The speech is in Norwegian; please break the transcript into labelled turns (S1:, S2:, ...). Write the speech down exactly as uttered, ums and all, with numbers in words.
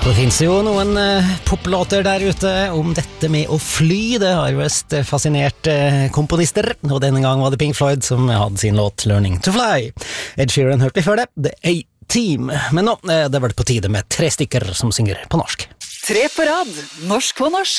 S1: Det finnes jo noen uh, poplåter der ute om dette med å fly. Det har vist fascinert uh, komponister, og denne gang var det Pink Floyd som hadde sin låt Learning to Fly. Ed Sheeran hørte vi før det, The A-Team. Men nå, uh, det var det på tide med tre stykker som synger på norsk.
S2: Tre på rad, norsk på norsk.